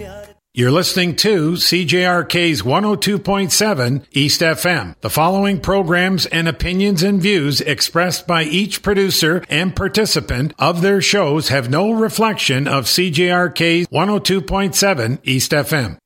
You're listening to CJRK's 102.7 East FM. The following programs and opinions and views expressed by each producer and participant of their shows have no reflection of CJRK's 102.7 East FM.